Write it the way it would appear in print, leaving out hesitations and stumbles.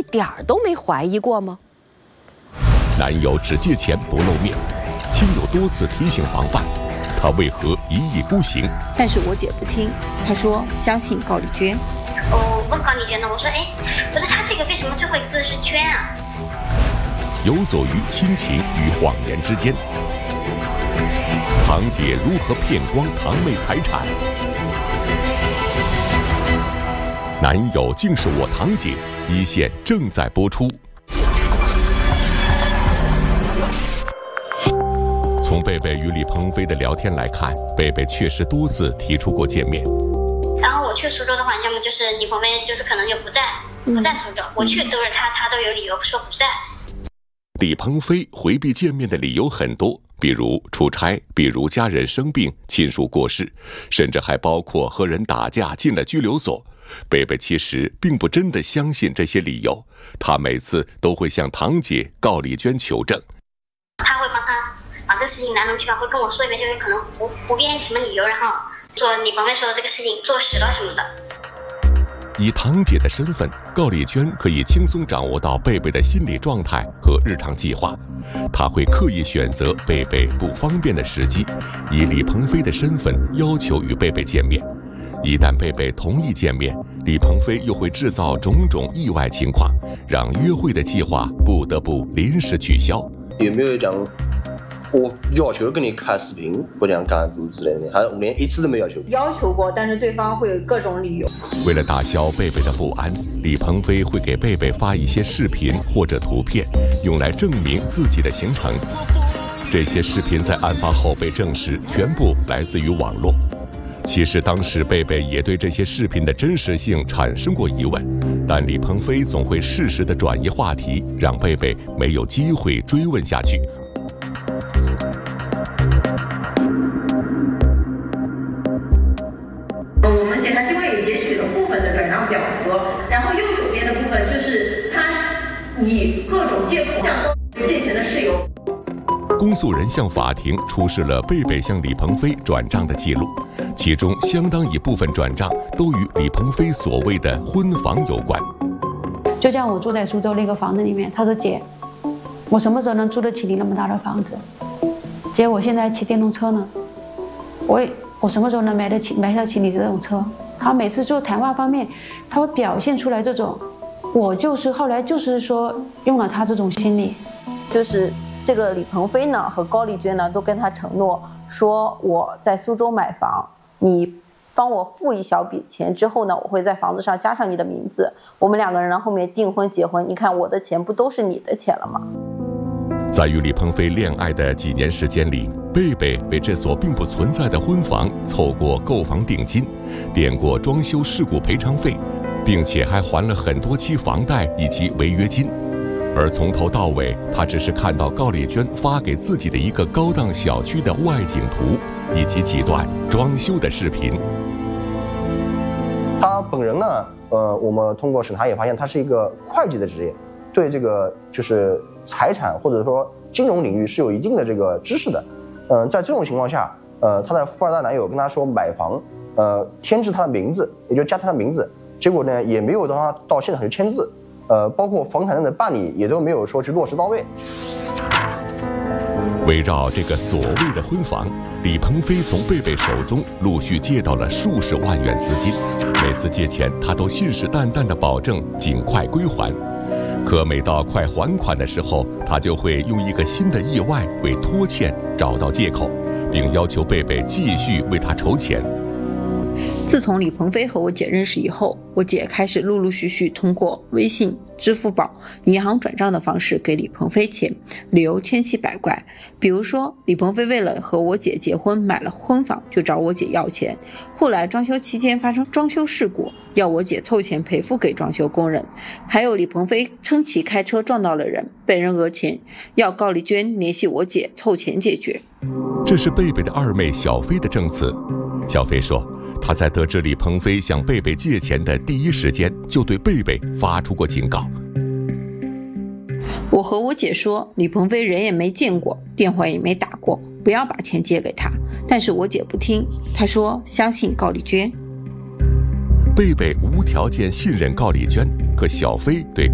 点儿都没怀疑过吗？ 男友只借钱不露面，亲友多次提醒防范，他为何一意孤行？ 但是我姐不听，她说相信高丽娟。 我问高丽娟呢，我说他这个为什么最后一个字是娟啊？ 游走于亲情与谎言之间，堂姐如何骗光堂妹财产？男友竟是我堂姐，一线正在播出。从贝贝与李鹏飞的聊天来看，贝贝确实多次提出过见面。 然后我去苏州的话，要么就是李鹏飞就是可能就不在苏州，我去都是他都有理由说不在。 李鹏飞回避见面的理由很多，比如出差，比如家人生病、亲属过世，甚至还包括和人打架进了拘留所。贝贝其实并不真的相信这些理由，他每次都会向堂姐高丽娟求证。 他会帮他把这个事情来龙去脉会跟我说一遍，就是可能胡编什么理由，然后说李鹏飞说的这个事情坐实了什么的。 以堂姐的身份，高丽娟可以轻松掌握到贝贝的心理状态和日常计划，她会刻意选择贝贝不方便的时机，以李鹏飞的身份要求与贝贝见面。一旦贝贝同意见面，李鹏飞又会制造种种意外情况，让约会的计划不得不临时取消。 有没有讲我要求跟你开视频或者干什么之类的？还是连一次都没要求？ 要求过，但是对方会有各种理由。 为了打消贝贝的不安，李鹏飞会给贝贝发一些视频或者图片，用来证明自己的行程。这些视频在案发后被证实，全部来自于网络。其实当时贝贝也对这些视频的真实性产生过疑问，但李鹏飞总会适时地转移话题，让贝贝没有机会追问下去。 我们检察机关也截取了部分的转账表格，然后右手边的部分就是他以各种借口向高借钱的事由。 公诉人向法庭出示了贝贝向李鹏飞转账的记录，其中相当一部分转账都与李鹏飞所谓的婚房有关。 就像我住在苏州那个房子里面，他说姐，我什么时候能租得起你那么大的房子？姐，我现在骑电动车呢，我什么时候能买得起你这种车？他每次就谈话方面，他会表现出来这种，我就是后来就是说用了他这种心理， 就是这个李鹏飞呢和高丽娟呢都跟他承诺说，我在苏州买房，你帮我付一小笔钱之后呢，我会在房子上加上你的名字，我们两个人呢后面订婚结婚，你看我的钱不都是你的钱了吗？ 在与李鹏飞恋爱的几年时间里，贝贝为这所并不存在的婚房凑过购房定金，垫过装修事故赔偿费，并且还还了很多期房贷以及违约金。而从头到尾，他只是看到高丽娟发给自己的一个高档小区的外景图，以及几段装修的视频。 他本人呢，我们通过审查也发现他是一个会计的职业，对这个就是财产或者说金融领域是有一定的这个知识的。在这种情况下，他的富二代男友跟他说买房，添置他的名字，也就加他的名字，结果呢也没有让他到现场去签字，包括房产证的办理也都没有说去落实到位。 围绕这个所谓的婚房，李鹏飞从贝贝手中陆续借到了数十万元资金，每次借钱他都信誓旦旦地保证尽快归还。可每到快还款的时候，他就会用一个新的意外为拖欠找到借口，并要求贝贝继续为他筹钱。 自从李鹏飞和我姐认识以后，我姐开始陆陆续续通过微信、支付宝、银行转账的方式给李鹏飞钱，理由千奇百怪。比如说，李鹏飞为了和我姐结婚买了婚房，就找我姐要钱，后来装修期间发生装修事故，要我姐凑钱赔付给装修工人。还有李鹏飞称其开车撞到了人，被人讹钱，要高丽娟联系我姐凑钱解决。 这是贝贝的二妹小飞的证词。小飞说，他在得知李鹏飞向贝贝借钱的第一时间，就对贝贝发出过警告。 我和我姐说，李鹏飞人也没见过，电话也没打过，不要把钱借给他。但是我姐不听，她说相信高丽娟。 贝贝无条件信任高丽娟，可小飞对